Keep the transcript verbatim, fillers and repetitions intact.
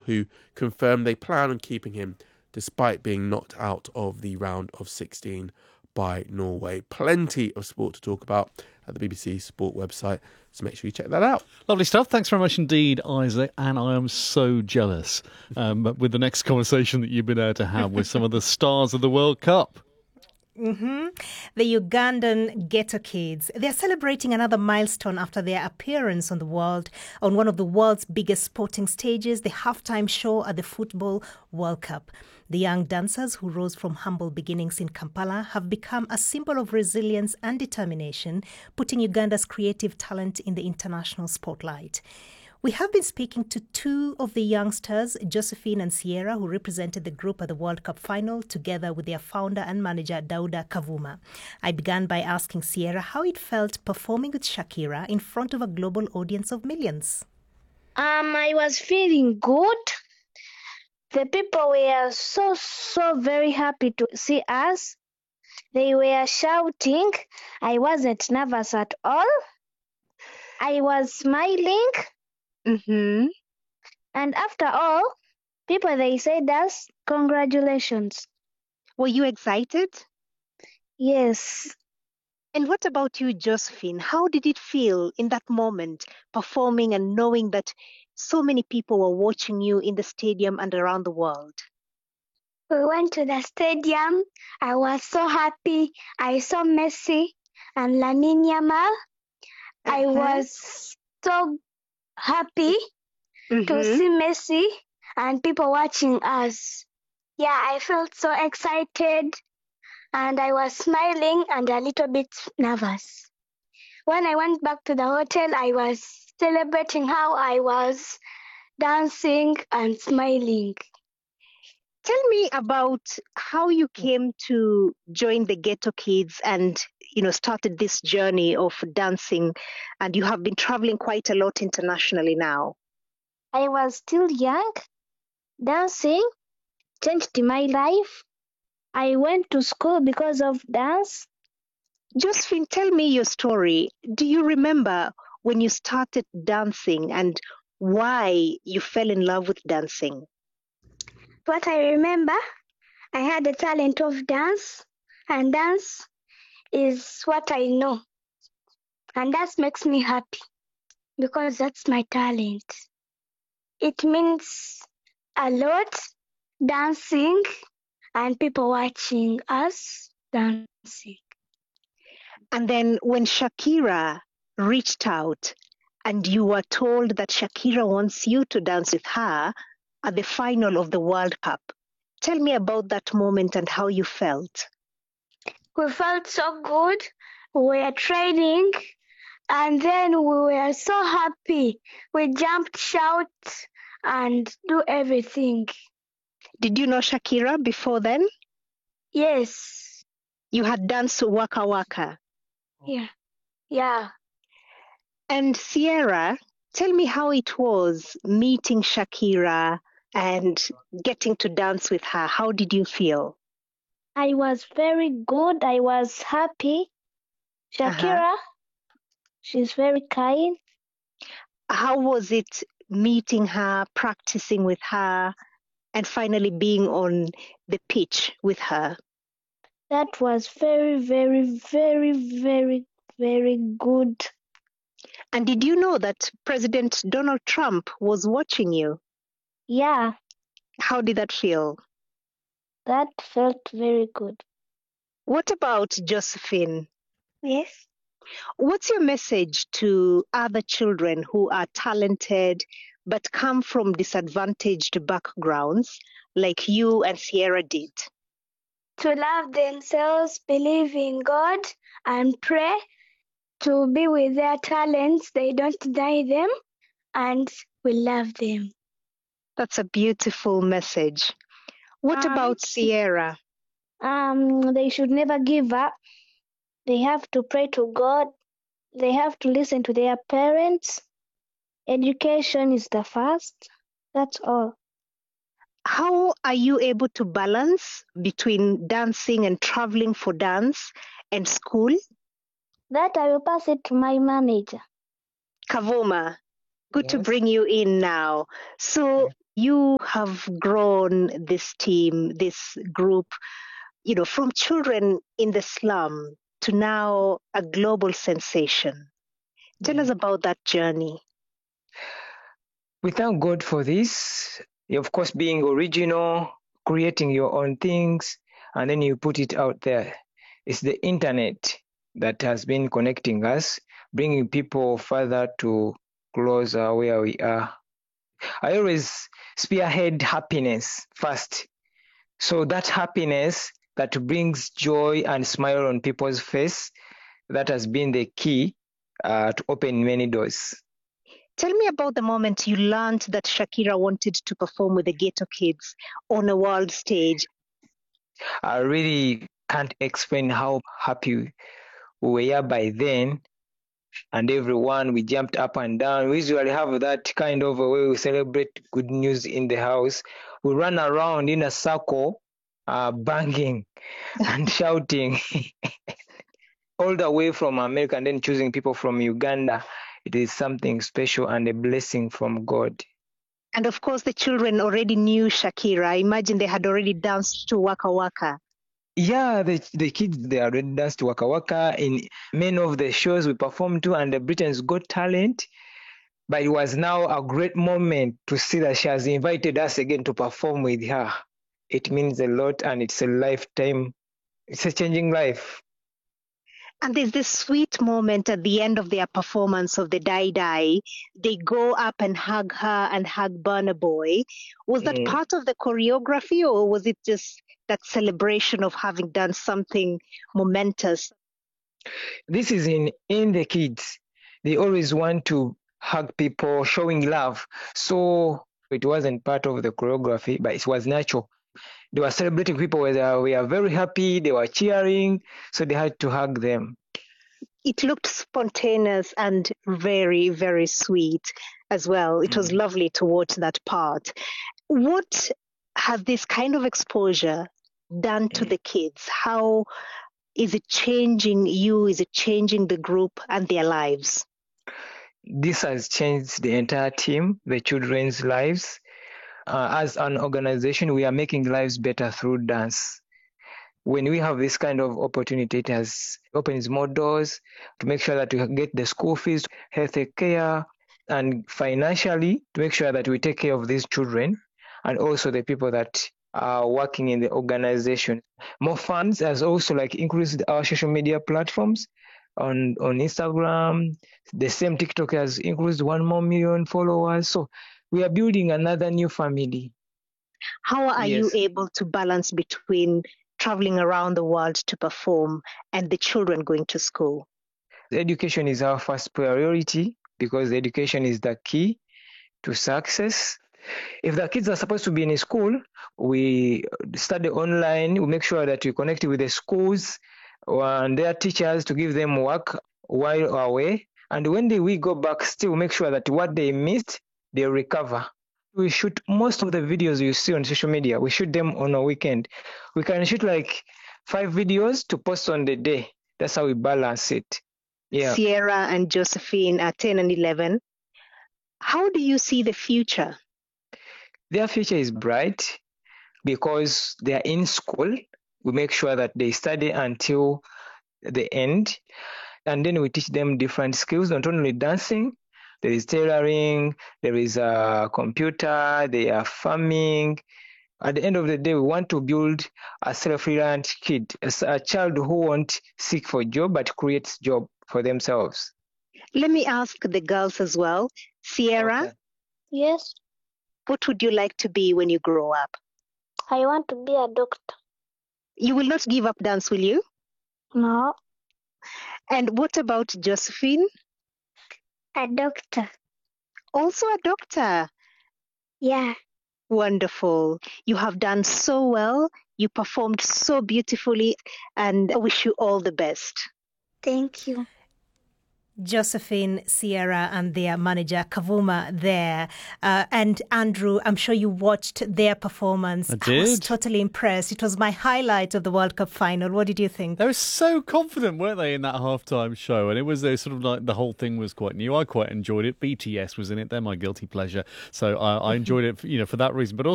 who confirmed they plan on keeping him despite being knocked out of the round of sixteen by Norway. Plenty of sport to talk about at the B B C Sport website, so make sure you check that out. Lovely stuff. Thanks very much indeed, Isaac. And I am so jealous um, with the next conversation that you've been able to have with some of the stars of the World Cup. Mm-hmm. The Ugandan Ghetto Kids. They're celebrating another milestone after their appearance on the world, on one of the world's biggest sporting stages, the halftime show at the Football World Cup. The young dancers who rose from humble beginnings in Kampala have become a symbol of resilience and determination, putting Uganda's creative talent in the international spotlight. We have been speaking to two of the youngsters, Josephine and Sierra, who represented the group at the World Cup final, together with their founder and manager, Dauda Kavuma. I began by asking Sierra how it felt performing with Shakira in front of a global audience of millions. Um, I was feeling good. The people were so, so very happy to see us. They were shouting. I wasn't nervous at all. I was smiling. Mm-hmm. And after all, people, they said us, congratulations. Were you excited? Yes. And what about you, Josephine? How did it feel in that moment, performing and knowing that so many people were watching you in the stadium and around the world? We went to the stadium. I was so happy. I saw Messi and Lamine Yamal. Uh-huh. I was so happy mm-hmm. to see Messi and people watching us. Yeah, I felt so excited and I was smiling and a little bit nervous. When I went back to the hotel, I was celebrating how I was dancing and smiling. Tell me about how you came to join the Ghetto Kids and, you know, started this journey of dancing, and you have been traveling quite a lot internationally now. I was still young. Dancing changed my life. I went to school because of dance. Josephine, tell me your story. Do you remember when you started dancing and why you fell in love with dancing? What I remember, I had a talent of dance, and dance is what I know. And that makes me happy because that's my talent. It means a lot, dancing and people watching us dancing. And then when Shakira reached out and you were told that Shakira wants you to dance with her at the final of the World Cup, tell me about that moment and how you felt. We felt so good. We were training and then we were so happy. We jumped, shout, and do everything. Did you know Shakira before then? Yes. You had danced Waka Waka? Yeah. Yeah. And Sierra, tell me how it was meeting Shakira and getting to dance with her. How did you feel? I was very good. I was happy. Shakira, uh-huh. She's very kind. How was it meeting her, practicing with her, and finally being on the pitch with her? That was very, very, very, very, very good. And did you know that President Donald Trump was watching you? Yeah. How did that feel? That felt very good. What about Josephine? Yes. What's your message to other children who are talented but come from disadvantaged backgrounds like you and Sierra did? To love themselves, believe in God, and pray to be with their talents. They don't deny them, and we love them. That's a beautiful message. What um, about Sierra? Um, they should never give up. They have to pray to God. They have to listen to their parents. Education is the first. That's all. How are you able to balance between dancing and traveling for dance and school? That I will pass it to my manager. Kavuma, good yes. to bring you in now. So You have grown this team, this group, you know, from children in the slum to now a global sensation. Tell us about that journey. We thank God for this. Of course, being original, creating your own things, and then you put it out there. It's the internet that has been connecting us, bringing people further to closer where we are. I always spearhead happiness first. So that happiness that brings joy and smile on people's face, that has been the key uh, to open many doors. Tell me about the moment you learned that Shakira wanted to perform with the Ghetto Kids on a world stage. I really can't explain how happy we were by then. And everyone, we jumped up and down. We usually have that kind of a way we celebrate good news in the house. We run around in a circle, uh, banging and shouting all the way from America, and then choosing people from Uganda. It is something special and a blessing from God. And of course, the children already knew Shakira. I imagine they had already danced to Waka Waka. Yeah, the, the kids, they already danced to Waka Waka in many of the shows we performed to, and the Britain's Got Talent. But it was now a great moment to see that she has invited us again to perform with her. It means a lot, and it's a lifetime. It's a changing life. And there's this sweet moment at the end of their performance of the Die Die. They go up and hug her and hug Burna Boy. Was that mm. part of the choreography, or was it just that celebration of having done something momentous? This is in, in the kids. They always want to hug people, showing love. So it wasn't part of the choreography, but it was natural. They were celebrating people where we are very happy, they were cheering, so they had to hug them. It looked spontaneous and very, very sweet as well. It was mm. lovely to watch that part. What has this kind of exposure done to mm. the kids? How is it changing you? Is it changing the group and their lives? This has changed the entire team, the children's lives. Uh, as an organization, we are making lives better through dance. When we have this kind of opportunity, it has opens more doors to make sure that we get the school fees, health care, and financially to make sure that we take care of these children and also the people that are working in the organization. More funds has also like increased our social media platforms. On, on Instagram, the same TikTok has increased one more million followers. So we are building another new family. How are yes. you able to balance between traveling around the world to perform and the children going to school? The education is our first priority because the education is the key to success. If the kids are supposed to be in a school, we study online. We make sure that we connect with the schools and their teachers to give them work while away. And when they, we go back, still make sure that what they missed, they recover. We shoot most of the videos you see on social media. We shoot them on a weekend. We can shoot like five videos to post on the day. That's how we balance it. Yeah. Sierra and Josephine are ten and eleven. How do you see the future? Their future is bright because they are in school. We make sure that they study until the end. And then we teach them different skills, not only dancing. There is tailoring, there is a computer, they are farming. At the end of the day, we want to build a self-reliant kid, a child who won't seek for a job, but creates job for themselves. Let me ask the girls as well. Sierra? Okay. Yes? What would you like to be when you grow up? I want to be a doctor. You will not give up dance, will you? No. And what about Josephine? A doctor. Also a doctor? Yeah. Wonderful. You have done so well. You performed so beautifully, and I wish you all the best. Thank you. Josephine, Sierra, and their manager Kavuma there. Uh, and Andrew, I'm sure you watched their performance. I I was did. totally impressed. It was my highlight of the World Cup final. What did you think? They were so confident, weren't they, in that halftime show? And it was uh, sort of like the whole thing was quite new. I quite enjoyed it. B T S was in it. They're my guilty pleasure. So I, I enjoyed it, you know, for that reason. But also